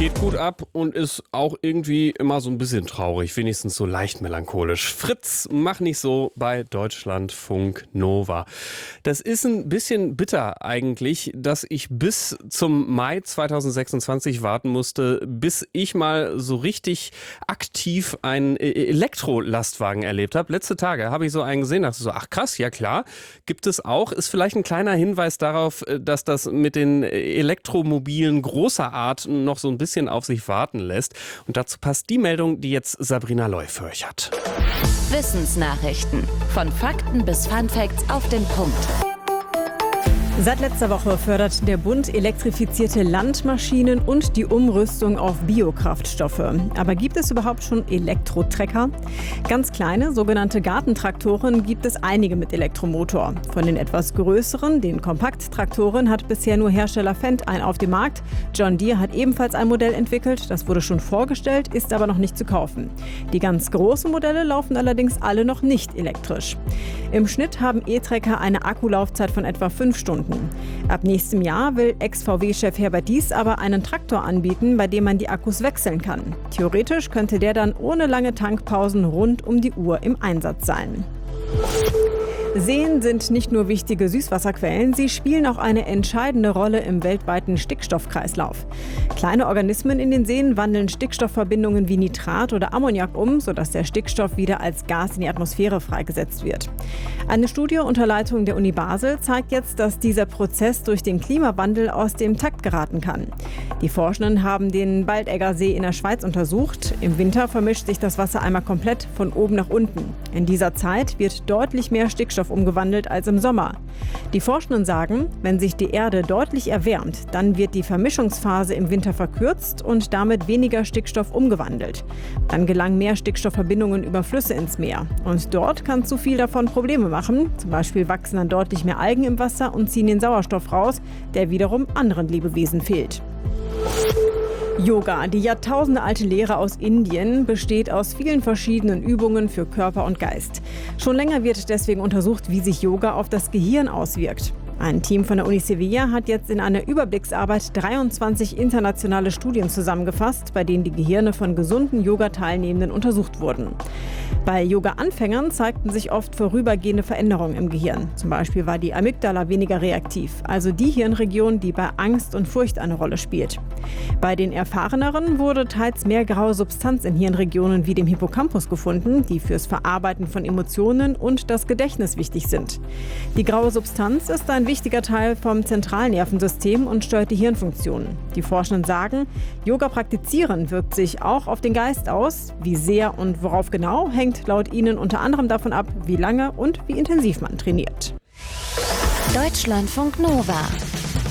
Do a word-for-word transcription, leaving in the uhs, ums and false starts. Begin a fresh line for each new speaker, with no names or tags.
Geht gut ab und ist auch irgendwie immer so ein bisschen traurig, wenigstens so leicht melancholisch. Fritz, mach nicht so bei Deutschlandfunk Nova. Das ist ein bisschen bitter eigentlich, dass ich bis zum Mai zweitausendsechsundzwanzig warten musste, bis ich mal so richtig aktiv einen Elektrolastwagen erlebt habe. Letzte Tage habe ich so einen gesehen, dachte so, ach krass, ja klar, gibt es auch. Ist vielleicht ein kleiner Hinweis darauf, dass das mit den Elektromobilen großer Art noch so ein bisschen auf sich warten lässt. Und dazu passt die Meldung, die jetzt Sabrina Leufurch hat.
Wissensnachrichten. Von Fakten bis Funfacts auf den Punkt.
Seit letzter Woche fördert der Bund elektrifizierte Landmaschinen und die Umrüstung auf Biokraftstoffe. Aber gibt es überhaupt schon Elektrotrecker? Ganz kleine, sogenannte Gartentraktoren gibt es einige mit Elektromotor. Von den etwas größeren, den Kompakttraktoren, hat bisher nur Hersteller Fendt einen auf dem Markt. John Deere hat ebenfalls ein Modell entwickelt. Das wurde schon vorgestellt, ist aber noch nicht zu kaufen. Die ganz großen Modelle laufen allerdings alle noch nicht elektrisch. Im Schnitt haben E-Trecker eine Akkulaufzeit von etwa fünf Stunden. Ab nächstem Jahr will Ex-V W-Chef Herbert Diess aber einen Traktor anbieten, bei dem man die Akkus wechseln kann. Theoretisch könnte der dann ohne lange Tankpausen rund um die Uhr im Einsatz sein. Seen sind nicht nur wichtige Süßwasserquellen, sie spielen auch eine entscheidende Rolle im weltweiten Stickstoffkreislauf. Kleine Organismen in den Seen wandeln Stickstoffverbindungen wie Nitrat oder Ammoniak um, sodass der Stickstoff wieder als Gas in die Atmosphäre freigesetzt wird. Eine Studie unter Leitung der Uni Basel zeigt jetzt, dass dieser Prozess durch den Klimawandel aus dem Takt geraten kann. Die Forschenden haben den Baldegger See in der Schweiz untersucht. Im Winter vermischt sich das Wasser einmal komplett von oben nach unten. In dieser Zeit wird deutlich mehr Stickstoff umgewandelt als im Sommer. Die Forschenden sagen, wenn sich die Erde deutlich erwärmt, dann wird die Vermischungsphase im Winter verkürzt und damit weniger Stickstoff umgewandelt. Dann gelangen mehr Stickstoffverbindungen über Flüsse ins Meer. Und dort kann zu viel davon Probleme machen. Zum Beispiel wachsen dann deutlich mehr Algen im Wasser und ziehen den Sauerstoff raus, der wiederum anderen Lebewesen fehlt. Yoga, die jahrtausendealte Lehre aus Indien, besteht aus vielen verschiedenen Übungen für Körper und Geist. Schon länger wird deswegen untersucht, wie sich Yoga auf das Gehirn auswirkt. Ein Team von der Uni Sevilla hat jetzt in einer Überblicksarbeit dreiundzwanzig internationale Studien zusammengefasst, bei denen die Gehirne von gesunden Yoga-Teilnehmenden untersucht wurden. Bei Yoga-Anfängern zeigten sich oft vorübergehende Veränderungen im Gehirn. Zum Beispiel war die Amygdala weniger reaktiv, also die Hirnregion, die bei Angst und Furcht eine Rolle spielt. Bei den Erfahreneren wurde teils mehr graue Substanz in Hirnregionen wie dem Hippocampus gefunden, die fürs Verarbeiten von Emotionen und das Gedächtnis wichtig sind. Die graue Substanz ist ein wichtiger Teil vom Zentralnervensystem und steuert die Hirnfunktionen. Die Forschenden sagen, Yoga praktizieren wirkt sich auch auf den Geist aus. Wie sehr und worauf genau, hängt laut ihnen unter anderem davon ab, wie lange und wie intensiv man trainiert.
Deutschlandfunk Nova.